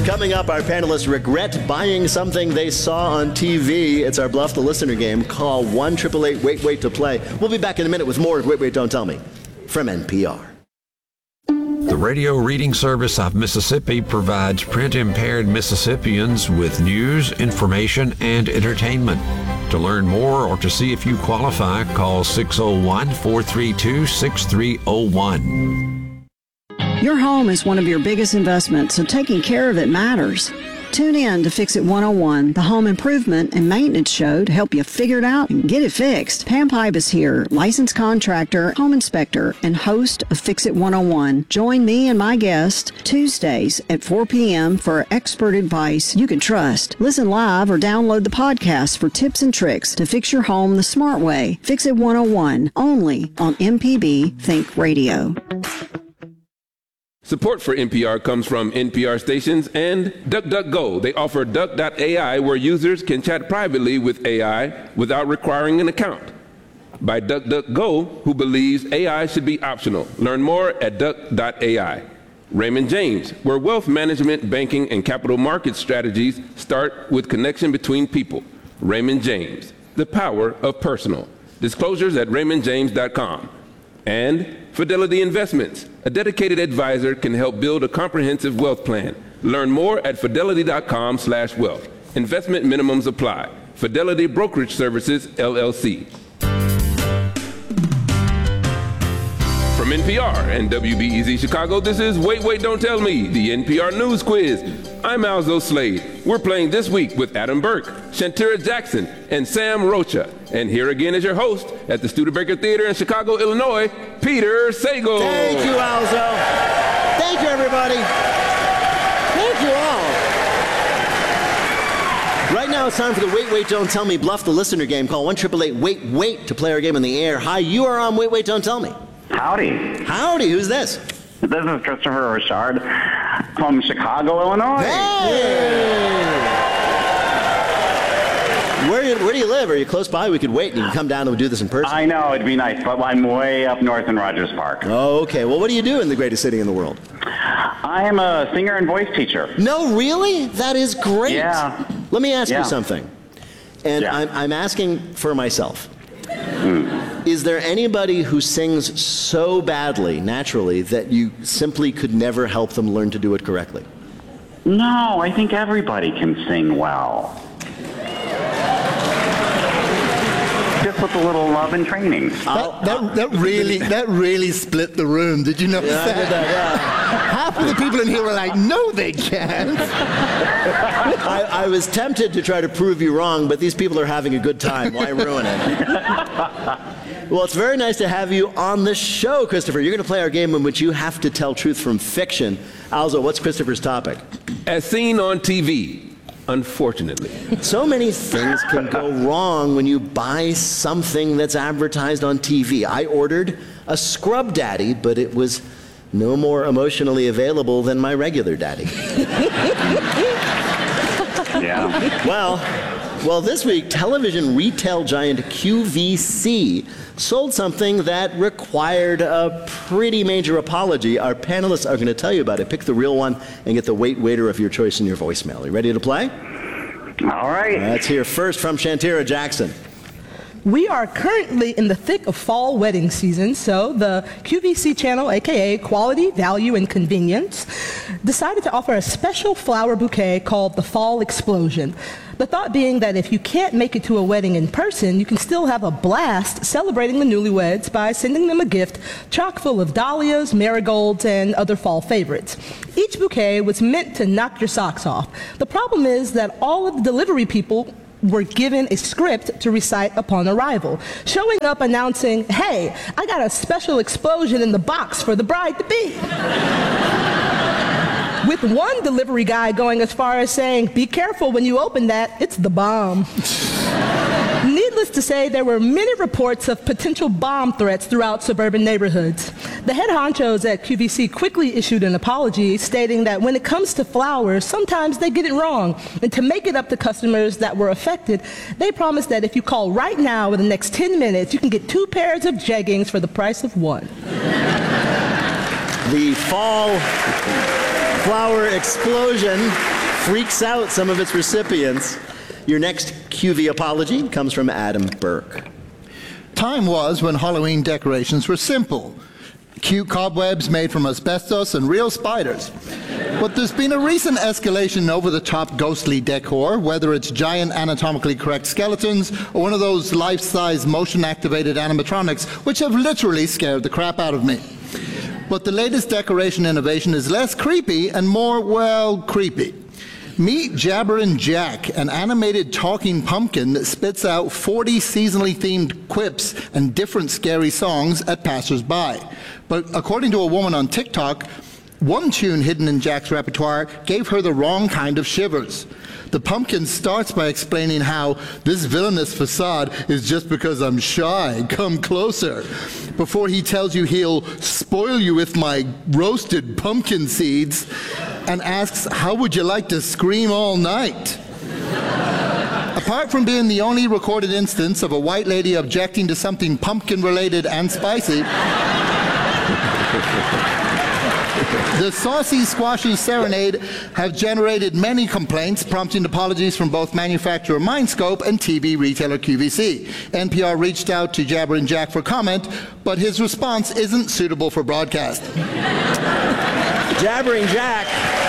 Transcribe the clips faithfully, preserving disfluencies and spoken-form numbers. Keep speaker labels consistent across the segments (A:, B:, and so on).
A: Coming up, our panelists regret buying something they saw on T V. It's our Bluff the Listener game. Call one eight eight eight wait wait to play. We'll be back in a minute with more of Wait, Wait, Don't Tell Me from N P R.
B: The Radio Reading Service of Mississippi provides print-impaired Mississippians with news, information, and entertainment. To learn more or to see if you qualify, call six oh one, four three two, six three oh one.
C: Your home is one of your biggest investments, so taking care of it matters. Tune in to Fix It one oh one, the home improvement and maintenance show to help you figure it out and get it fixed. Pam Pipe is here, licensed contractor, home inspector, and host of Fix It one oh one. Join me and my guest Tuesdays at four p.m. for expert advice you can trust. Listen live or download the podcast for tips and tricks to fix your home the smart way. Fix It one oh one, only on M P B Think Radio.
D: Support for N P R comes from N P R stations and DuckDuckGo. They offer Duck dot A I, where users can chat privately with A I without requiring an account. By DuckDuckGo, who believes A I should be optional. Learn more at Duck dot A I. Raymond James, where wealth management, banking, and capital market strategies start with connection between people. Raymond James, the power of personal. Disclosures at raymond james dot com. And Fidelity Investments, a dedicated advisor can help build a comprehensive wealth plan. Learn more at fidelity dot com slash wealth. Investment minimums apply. Fidelity Brokerage Services, L L C. From N P R and W B E Z Chicago, this is Wait, Wait, Don't Tell Me, the N P R News Quiz. I'm Alzo Slade. We're playing this week with Adam Burke, Shantira Jackson, and Sam Rocha. And here again is your host at the Studebaker Theater in Chicago, Illinois, Peter Sagal.
A: Thank you, Alzo. Thank you, everybody. Thank you all. Right now, it's time for the Wait, Wait, Don't Tell Me Bluff the Listener game. Call one eight eight eight wait wait to play our game on the air. Hi, you are on Wait, Wait, Don't Tell Me.
E: Howdy.
A: Howdy, who's this?
E: This is Christopher Richard from Chicago, Illinois.
A: Hey! Where, where do you live? Are you close by? We could wait and you can come down and we'll do this in person.
E: I know, it'd be nice, but I'm way up north in Rogers Park.
A: Oh, okay. Well, what do you do in the greatest city in the world?
E: I am a singer and voice teacher.
A: No, really? That is great.
E: Yeah.
A: Let me ask
E: yeah.
A: you something. And
E: yeah.
A: I'm, I'm asking for myself.
E: Mm.
A: Is there anybody who sings so badly, naturally, that you simply could never help them learn to do it correctly?
E: No, I think everybody can sing well. Just with a little love and training.
F: That, that, that really that really split the room. Did you notice
A: Yeah,
F: that?
A: I did that, yeah.
F: Half of the people in here were like, no, they can't.
A: I, I was tempted to try to prove you wrong, but these people are having a good time. Why ruin it? Well, it's very nice to have you on the show, Christopher. You're going to play our game in which you have to tell truth from fiction. Alzo, what's Christopher's topic?
D: As seen on T V. Unfortunately.
A: So many things can go wrong when you buy something that's advertised on T V. I ordered a Scrub Daddy, but it was no more emotionally available than my regular daddy.
E: Yeah.
A: Well, well, this week, television retail giant Q V C sold something that required a pretty major apology. Our panelists are going to tell you about it. Pick the real one and get the wait waiter of your choice in your voicemail. Are you ready to play?
E: All right.
A: Let's hear first from Shantira Jackson.
G: We are currently in the thick of fall wedding season, so the Q V C channel, aka Quality, Value, and Convenience, decided to offer a special flower bouquet called the Fall Explosion. The thought being that if you can't make it to a wedding in person, you can still have a blast celebrating the newlyweds by sending them a gift chock full of dahlias, marigolds, and other fall favorites. Each bouquet was meant to knock your socks off. The problem is that all of the delivery people were given a script to recite upon arrival, showing up announcing, "Hey, I got a special explosion in the box for the bride-to-be." With one delivery guy going as far as saying, "Be careful when you open that, it's the bomb." Needless to say, there were many reports of potential bomb threats throughout suburban neighborhoods. The head honchos at Q V C quickly issued an apology, stating that when it comes to flowers, sometimes they get it wrong. And to make it up to customers that were affected, they promised that if you call right now in the next ten minutes, you can get two pairs of jeggings for the price of one.
A: The fall flower explosion freaks out some of its recipients. Your next Q V apology comes from Adam Burke.
F: Time was when Halloween decorations were simple. Cute cobwebs made from asbestos and real spiders. But there's been a recent escalation in over-the-top ghostly decor, whether it's giant anatomically correct skeletons or one of those life-size motion-activated animatronics, which have literally scared the crap out of me. But the latest decoration innovation is less creepy and more, well, creepy. Meet Jabberin' Jack, an animated talking pumpkin that spits out forty seasonally themed quips and different scary songs at passers-by. But according to a woman on TikTok, one tune hidden in Jack's repertoire gave her the wrong kind of shivers. The pumpkin starts by explaining how this villainous facade is just because I'm shy, come closer, before he tells you he'll spoil you with my roasted pumpkin seeds and asks, how would you like to scream all night? Apart from being the only recorded instance of a white lady objecting to something pumpkin-related and spicy, the Saucy Squashy Serenade have generated many complaints, prompting apologies from both manufacturer Mindscope and T V retailer Q V C. N P R reached out to Jabberin' Jack for comment, but his response isn't suitable for broadcast.
A: Jabberin' Jack,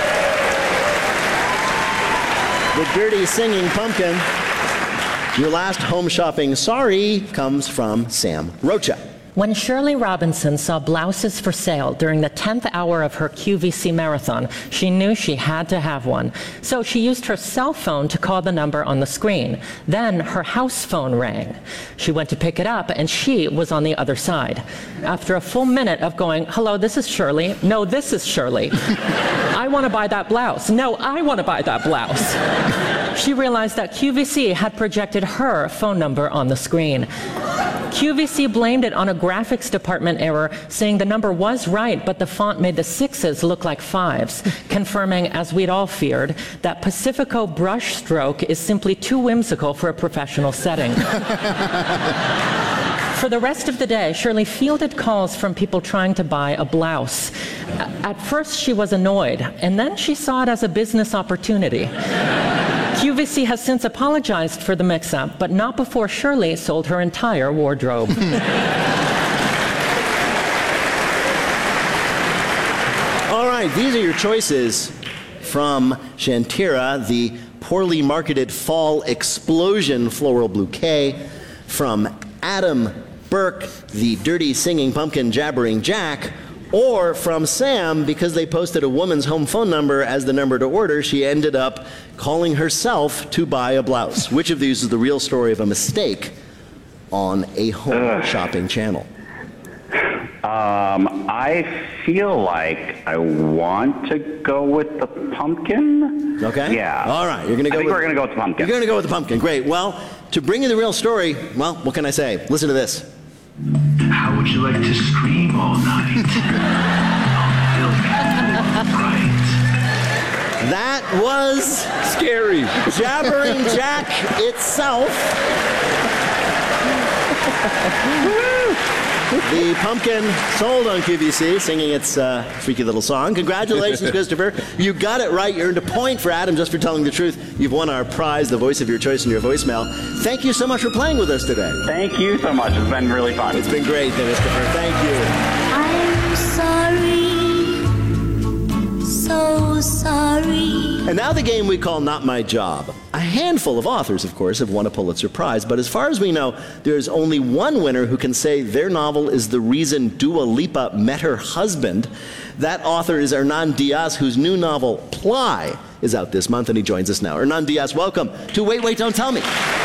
A: the dirty singing pumpkin. Your last home shopping sorry comes from Sam Rocha.
H: When Shirley Robinson saw blouses for sale during the tenth hour of her Q V C marathon, she knew she had to have one. So she used her cell phone to call the number on the screen. Then her house phone rang. She went to pick it up, and she was on the other side. After a full minute of going, hello, this is Shirley. No, this is Shirley. I want to buy that blouse. No, I want to buy that blouse. She realized that Q V C had projected her phone number on the screen. Q V C blamed it on a graphics department error, saying the number was right, but the font made the sixes look like fives, confirming, as we'd all feared, that Pacifico brushstroke is simply too whimsical for a professional setting. For the rest of the day, Shirley fielded calls from people trying to buy a blouse. At first, she was annoyed, and then she saw it as a business opportunity. Q V C has since apologized for the mix-up, but not before Shirley sold her entire wardrobe.
A: All right, these are your choices from Shantira, the poorly marketed fall explosion floral bouquet, from Adam Burke, the dirty singing pumpkin Jabberin' Jack, or from Sam, because they posted a woman's home phone number as the number to order, she ended up calling herself to buy a blouse. Which of these is the real story of a mistake on a home Ugh. shopping channel?
E: Um, I feel like I want to go with the pumpkin.
A: Okay.
E: Yeah.
A: All right. You're gonna go.
E: I think
A: with,
E: we're gonna go with the pumpkin.
A: You're gonna go with the pumpkin. Great. Well, to bring you the real story, well, what can I say? Listen to this.
I: How would you like to scream all night? Right.
A: That was
D: scary.
A: Jabberin' Jack itself. The pumpkin sold on Q V C, singing its uh, freaky little song. Congratulations, Christopher. You got it right. You earned a point for Adam just for telling the truth. You've won our prize, the voice of your choice in your voicemail. Thank you so much for playing with us today.
E: Thank you so much. It's been really fun.
A: It's been great, Christopher. Thank you.
J: I'm sorry, so sorry.
A: And now the game we call Not My Job. A handful of authors, of course, have won a Pulitzer Prize, but as far as we know, there's only one winner who can say their novel is the reason Dua Lipa met her husband. That author is Hernan Diaz, whose new novel, Ply, is out this month, and he joins us now. Hernan Diaz, welcome to Wait, Wait, Don't Tell Me.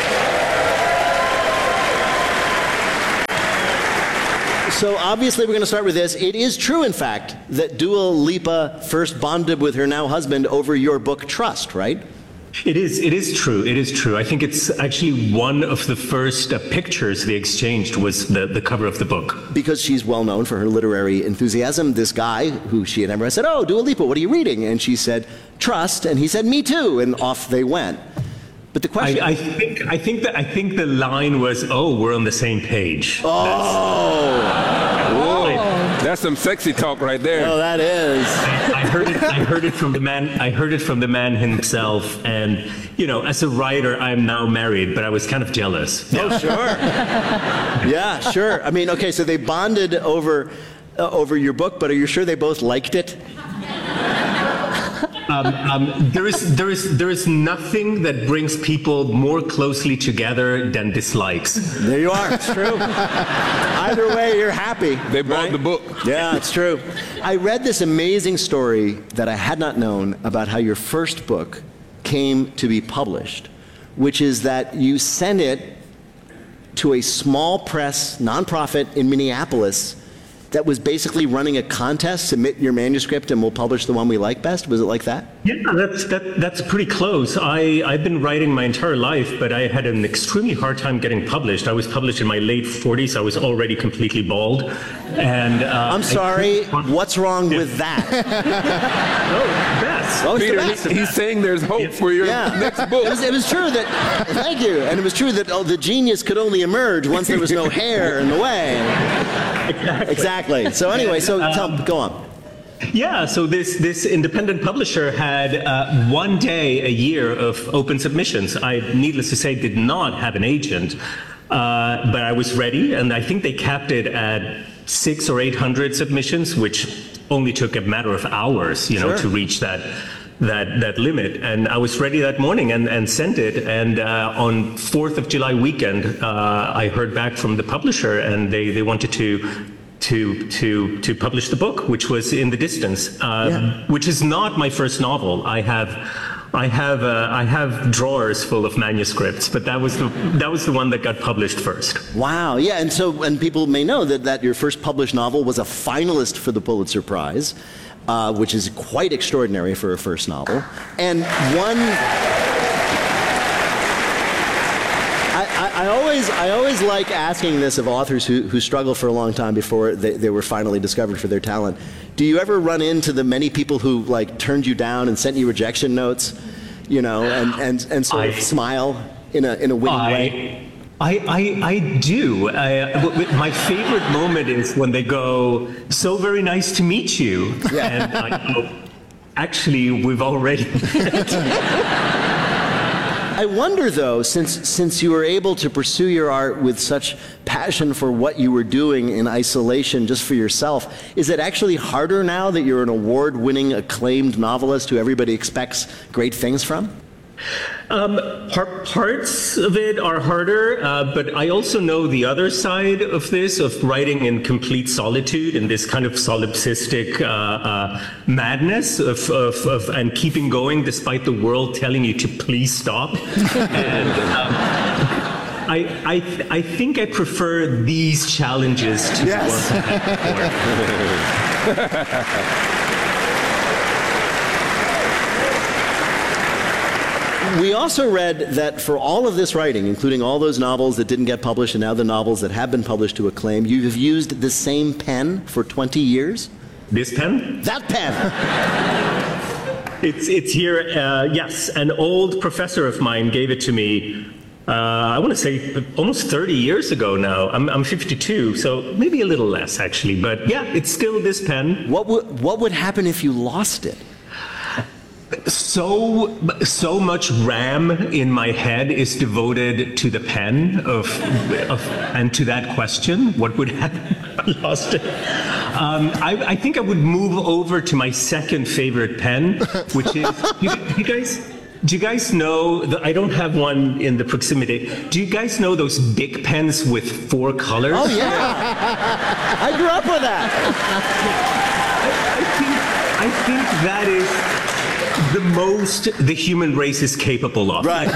A: So obviously we're going to start with this. It is true, in fact, that Dua Lipa first bonded with her now husband over your book, Trust, right?
K: It is. It is true. It is true. I think it's actually one of the first uh, pictures they exchanged was the, the cover of the book.
A: Because she's well known for her literary enthusiasm. This guy, who she had never said, oh, Dua Lipa, what are you reading? And she said, Trust. And he said, me too. And off they went. But the question...
K: I, I think I think that I think the line was, oh, we're on the same page.
A: Oh! Whoa.
D: That's some sexy talk right there.
A: Oh, that is.
K: I, I heard it. I heard it from the man. I heard it from the man himself. And you know, as a writer, I'm now married, but I was kind of jealous.
A: Oh, sure. Yeah, sure. I mean, okay, so they bonded over uh, over your book, but are you sure they both liked it?
K: Um, um, there is there is there is nothing that brings people more closely together than dislikes.
A: There you are. It's true. Either way, you're happy.
D: They bought
A: right?
D: the book.
A: Yeah, it's true. I read this amazing story that I had not known about how your first book came to be published, which is that you sent it to a small press nonprofit in Minneapolis that was basically running a contest, submit your manuscript and we'll publish the one we like best? Was it like that?
K: Yeah, that's that, that's pretty close. I, I've been writing my entire life, but I had an extremely hard time getting published. I was published in my late forties. I was already completely bald. And uh,
A: I'm sorry,
K: I,
A: what's wrong yeah. with that?
K: Oh, best.
A: Oh,
D: Peter,
A: best.
D: he's saying there's hope yeah. for your
A: yeah.
D: next book.
A: It was, it was true that, thank you, and it was true that oh, the genius could only emerge once there was no hair in the way.
K: Exactly.
A: Exactly. So anyway, so tell,
K: um,
A: go on.
K: Yeah, so this, this independent publisher had uh, one day a year of open submissions. I, needless to say, did not have an agent, uh, but I was ready, and I think they capped it at six or eight hundred submissions, which only took a matter of hours, you know,
A: sure.
K: to reach that that that limit. And I was ready that morning and, and sent it. And uh, on fourth of July weekend, uh, I heard back from the publisher, and they, they wanted to. To, to to publish the book, which was In the Distance, uh, yeah. which is not my first novel. I have I have uh, I have drawers full of manuscripts, but that was the that was the one that got published first.
A: Wow, yeah, and so and people may know that that your first published novel was a finalist for the Pulitzer Prize, uh, which is quite extraordinary for a first novel, and one. I, I always, I always like asking this of authors who, who struggle for a long time before they, they were finally discovered for their talent. Do you ever run into the many people who like turned you down and sent you rejection notes, you know, and, and, and sort I, of smile in a in a winning
K: I,
A: way?
K: I, I, I do. I, my favorite moment is when they go, "So very nice to meet you," yeah. and I go, "Actually, we've already."
A: I wonder, though, since since you were able to pursue your art with such passion for what you were doing in isolation just for yourself, is it actually harder now that you're an award-winning, acclaimed novelist who everybody expects great things from?
K: Um, part, parts of it are harder, uh, but I also know the other side of this, of writing in complete solitude and this kind of solipsistic uh, uh, madness of, of, of and keeping going despite the world telling you to please stop. and, um, I, I, I think I prefer these challenges to
A: yes.
K: the ones I've had before.
A: We also read that for all of this writing, including all those novels that didn't get published and now the novels that have been published to acclaim, you have used the same pen for twenty years?
K: This pen?
A: That pen!
K: it's, it's here, uh, yes. An old professor of mine gave it to me, uh, I want to say almost thirty years ago now. I'm, I'm fifty-two, so maybe a little less actually, but yeah, it's still this pen.
A: What would, what would happen if you lost it?
K: So, so much RAM in my head is devoted to the pen of, of and to that question, what would happen if I lost it? Um, I, I think I would move over to my second favorite pen, which is, you, you guys, do you guys know, the, I don't have one in the proximity, do you guys know those big pens with four colors?
A: Oh yeah, I grew up with that.
K: I, I, think, I think that is the most the human race is capable of.
A: Right.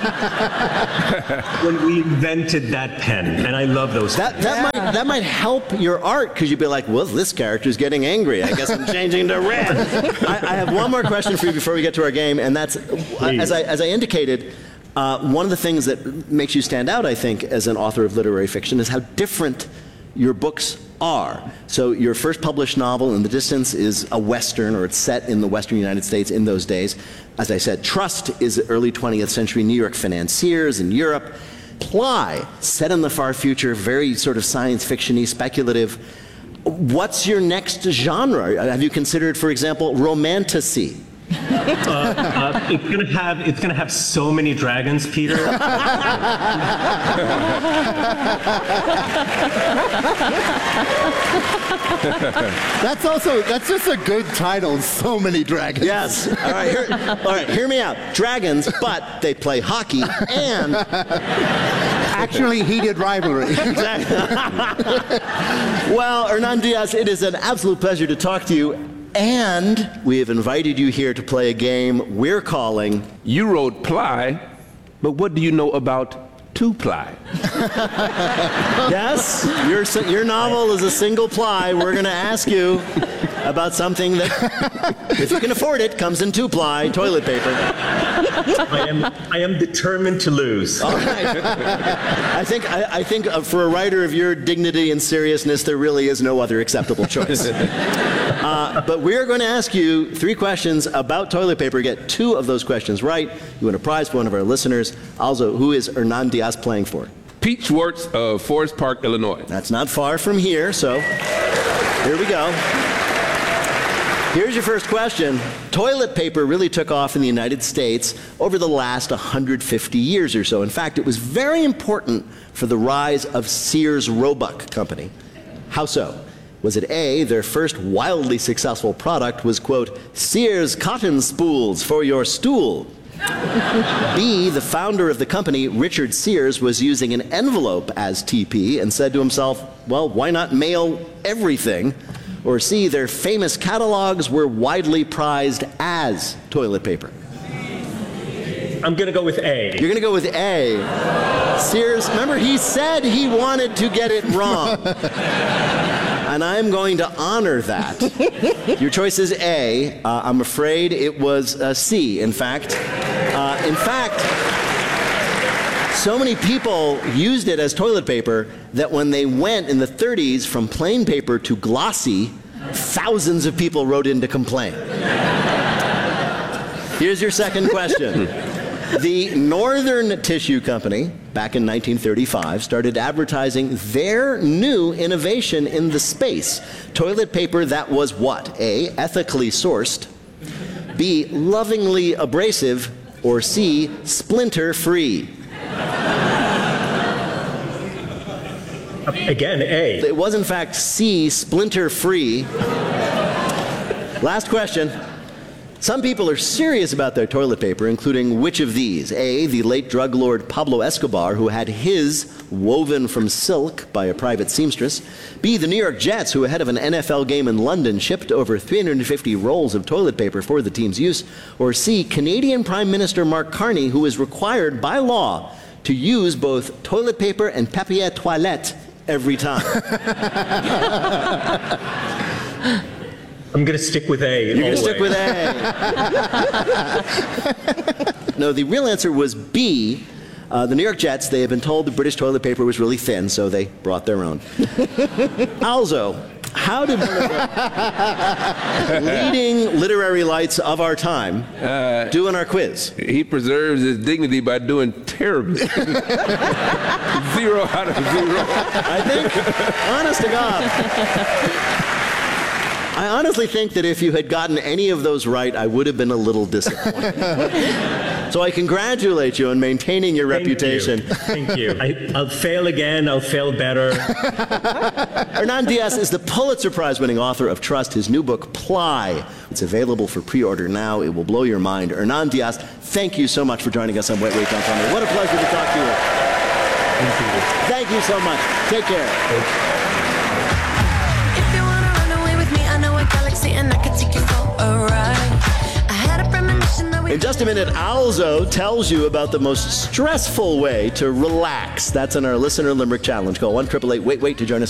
K: When we invented that pen, and I love those.
A: That that yeah. might that might help your art, because you'd be like, well, this character's getting angry. I guess I'm changing to red. I, I have one more question for you before we get to our game, and that's Please. as I as I indicated. Uh, one of the things that makes you stand out, I think, as an author of literary fiction is how different your books are. So your first published novel, In the Distance, is a Western, or it's set in the Western United States in those days. As I said, Trust is early twentieth century New York financiers in Europe. Ply, set in the far future, very sort of science fiction-y, speculative. What's your next genre? Have you considered, for example, romantasy?
K: Uh, uh, it's gonna have it's gonna have so many dragons, Peter.
F: That's also, that's just a good title, So Many Dragons.
A: Yes. All right, hear, all right, hear me out. Dragons, but they play hockey and...
F: Actually heated rivalry.
A: Well, Hernan Diaz, it is an absolute pleasure to talk to you. And we have invited you here to play a game we're calling...
D: You wrote ply, but what do you know about two-ply?
A: Yes, your, your novel is a single ply. We're going to ask you about something that, if you can afford it, comes in two-ply toilet paper.
K: I am I am determined to lose.
A: All right. I think I, I think uh, for a writer of your dignity and seriousness, there really is no other acceptable choice. Uh, but we're going to ask you three questions about toilet paper. Get two of those questions right. You win a prize for one of our listeners. Also, who is Hernan Diaz playing for?
D: Pete Schwartz of Forest Park, Illinois.
A: That's not far from here, so here we go. Here's your first question. Toilet paper really took off in the United States over the last one hundred fifty years or so. In fact, it was very important for the rise of Sears Roebuck Company. How so? Was it A, their first wildly successful product was, quote, Sears cotton spools for your stool? B, the founder of the company, Richard Sears, was using an envelope as T P and said to himself, well, why not mail everything? Or C, their famous catalogs were widely prized as toilet paper.
K: I'm going to go with A.
A: You're going to go with A. Sears, remember, he said he wanted to get it wrong. And I'm going to honor that. Your choice is A. Uh, I'm afraid it was uh, C. In fact, uh, in fact, so many people used it as toilet paper that when they went in the thirties from plain paper to glossy, thousands of people wrote in to complain. Here's your second question. The Northern Tissue Company, back in nineteen thirty-five, started advertising their new innovation in the space. Toilet paper that was what? A, ethically sourced, B, lovingly abrasive, or C, splinter-free?
K: Again, A.
A: It was, in fact, C, splinter-free. Last question. Some people are serious about their toilet paper, including which of these? A, the late drug lord Pablo Escobar, who had his woven from silk by a private seamstress. B, the New York Jets, who ahead of an N F L game in London shipped over three hundred fifty rolls of toilet paper for the team's use. Or C, Canadian Prime Minister Mark Carney, who is required by law to use both toilet paper and papier toilette every time.
K: I'm going to stick with A.
A: You're going to stick with A. No, the real answer was B. Uh, the New York Jets, they had been told the British toilet paper was really thin, so they brought their own. Also, how did one of the leading literary lights of our time uh, do in our quiz?
D: He preserves his dignity by doing terribly. Zero out of zero.
A: I think, honest to God, I honestly think that if you had gotten any of those right, I would have been a little disappointed. So I congratulate you on maintaining your
K: Thank
A: reputation.
K: You. Thank you. I, I'll fail again. I'll fail better.
A: Hernan Diaz is the Pulitzer Prize-winning author of Trust, his new book, Ply. It's available for pre-order now. It will blow your mind. Hernan Diaz, thank you so much for joining us on Wait, Wait, Don't Tell Me. What a pleasure to talk to you.
K: Thank you.
A: Thank you so much. Take care.
J: If you wanna run away with me, I know a galaxy and I can take you for a ride. I had a premonition that we...
A: In just a minute, Alzo tells you about the most stressful way to relax. That's in our Listener Limerick Challenge. Call one eight eight eight, wait, wait to join us.